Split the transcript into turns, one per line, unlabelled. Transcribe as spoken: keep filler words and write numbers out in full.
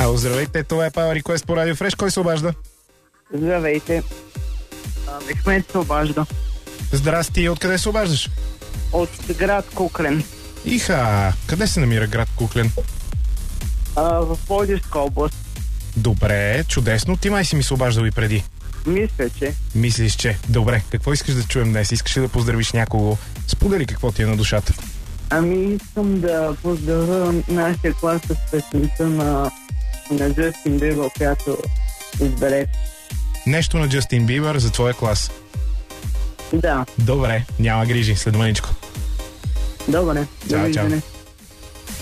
Ало, здравейте, това е Power Request по Радио Фреш. Кой се обажда?
Здравейте. Мехмед се обажда.
Здрасти, откъде се обаждаш?
От град Куклен.
Иха, къде се намира град Куклен?
А, в Пловдивска област.
Добре, чудесно. Ти май си ми се обаждал и преди.
Мисля, че.
Мислиш, че. Добре, какво искаш да чуем днес? Искаш ли да поздравиш някого? Сподели какво ти е на душата.
Ами искам да поздравя нашия клас с песента на, на Джастин Бибър, която избере.
Нещо на Джастин Бибър за твоя клас.
Да.
Добре, няма грижи, след мъничко.
Добре.
Чао, чао.
Довиждане.